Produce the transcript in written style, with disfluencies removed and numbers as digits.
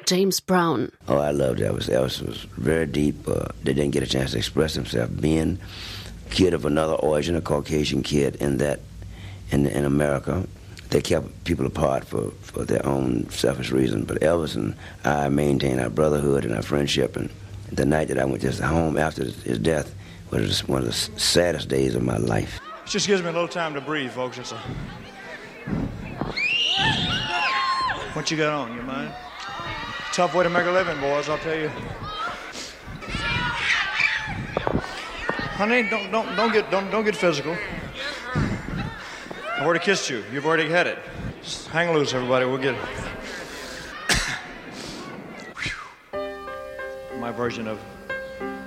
James Brown. Oh, I loved Elvis. Elvis was very deep. They didn't get a chance to express himself. Being a kid of another origin, a Caucasian kid in America, they kept people apart for their own selfish reasons. But Elvis and I maintained our brotherhood and our friendship. And the night that I went to home after his death was one of the saddest days of my life. It just gives me a little time to breathe, folks. What you got on, you mind? Tough way to make a living, boys, I'll tell you. Honey, don't get physical. I've already kissed you. You've already had it. Just hang loose, everybody. We'll get it. My version of